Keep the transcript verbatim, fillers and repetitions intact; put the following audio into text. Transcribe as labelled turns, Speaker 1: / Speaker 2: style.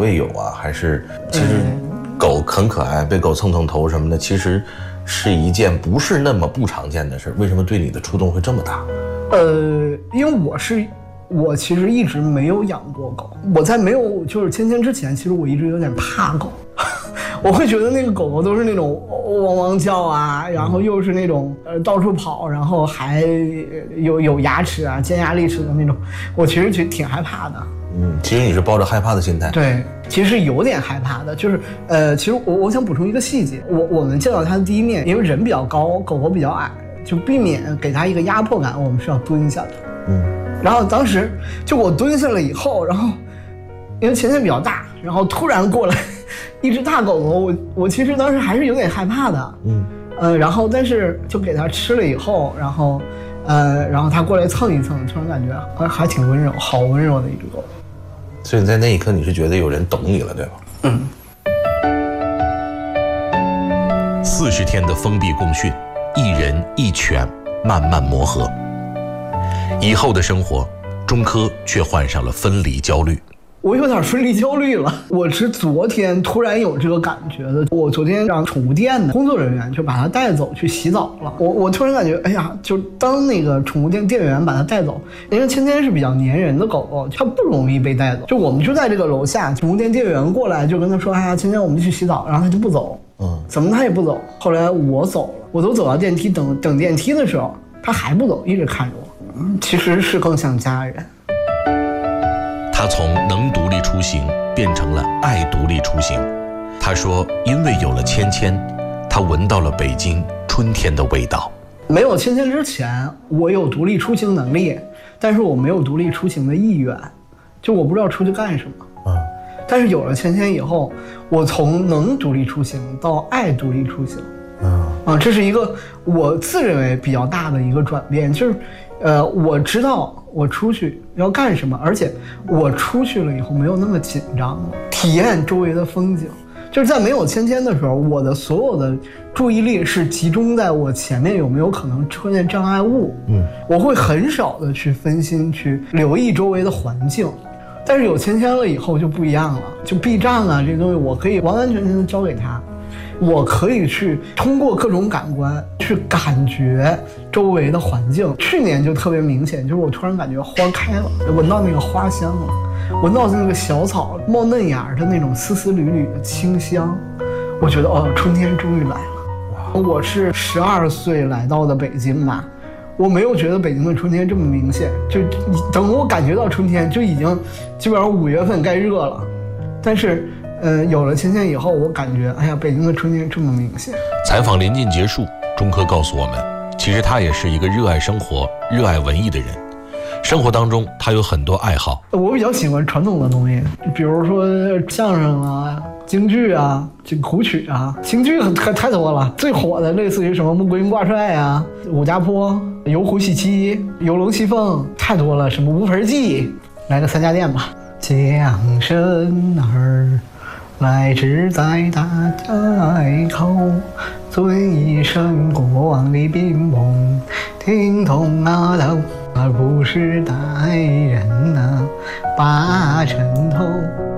Speaker 1: 喂有啊，还是其实狗很可爱，被狗蹭蹭头什么的，其实是一件不是那么不常见的事。为什么对你的触动会这么大？
Speaker 2: 呃，因为我是我其实一直没有养过狗，我在没有就是芊芊之前，其实我一直有点怕狗。我会觉得那个狗狗都是那种汪汪叫啊，然后又是那种呃到处跑，然后还有有牙齿啊、尖牙利齿的那种，我其实挺挺害怕的。
Speaker 1: 嗯，其实你是抱着害怕的心态。
Speaker 2: 对，其实有点害怕的，就是呃，其实我我想补充一个细节，我我们见到它的第一面，因为人比较高，狗狗比较矮，就避免给它一个压迫感，我们是要蹲下的。嗯，然后当时就我蹲下了以后，然后因为芊芊比较大，然后突然过来一只大狗狗，我我其实当时还是有点害怕的。嗯，呃，然后但是就给它吃了以后，然后呃，然后它过来蹭一蹭，突然感觉还还挺温柔，好温柔的一只狗。
Speaker 1: 所以在那一刻你是觉得有人懂你了，对吧？
Speaker 2: 嗯。
Speaker 3: 四十天的封闭共训，一人一犬慢慢磨合。以后的生活，钟科却患上了分离焦虑。
Speaker 2: 我有点分离焦虑了，我是昨天突然有这个感觉的。我昨天让宠物店的工作人员就把它带走去洗澡了。我我突然感觉，哎呀，就当那个宠物店店员把它带走，因为芊芊是比较粘人的狗狗，它不容易被带走。就我们就在这个楼下，宠物店店员过来就跟他说，哎呀，芊芊我们去洗澡，然后他就不走，嗯，怎么他也不走。后来我走了，我都走到电梯等等电梯的时候，他还不走，一直看着我。嗯，其实是更像家人。
Speaker 3: 他从能独立出行变成了爱独立出行。他说，因为有了芊芊，他闻到了北京春天的味道。
Speaker 2: 没有芊芊之前，我有独立出行能力，但是我没有独立出行的意愿，就我不知道出去干什么。嗯，但是有了芊芊以后，我从能独立出行到爱独立出行。嗯，啊，这是一个我自认为比较大的一个转变，就是，呃，我知道我出去要干什么，而且我出去了以后没有那么紧张了，体验周围的风景。就是在没有芊芊的时候，我的所有的注意力是集中在我前面有没有可能出现障碍物，嗯，我会很少的去分心去留意周围的环境。但是有芊芊了以后就不一样了，就避障啊这些东西我可以完完全全的交给他。我可以去通过各种感官去感觉周围的环境。去年就特别明显，就是我突然感觉花开了，闻到那个花香了，闻到那个小草冒嫩芽的那种丝丝缕缕的清香，我觉得哦，春天终于来了。我是十二岁来到的北京吧，我没有觉得北京的春天这么明显，就等我感觉到春天就已经基本上五月份该热了，但是呃，有了芊芊以后，我感觉，哎呀，北京的春天这么明显。
Speaker 3: 采访临近结束，钟科告诉我们，其实他也是一个热爱生活、热爱文艺的人。生活当中，他有很多爱好。
Speaker 2: 我比较喜欢传统的东西，比如说相声啊、京剧啊、这个胡曲啊。京剧太太多了，最火的类似于什么穆桂英挂帅啊、武家坡、游胡戏妻、游龙戏凤，太多了。什么无盆记，来个三家店吧。将身儿来至在大街口，尊一声过往的宾翁，听筒啊头，而不是带人啊把枕头。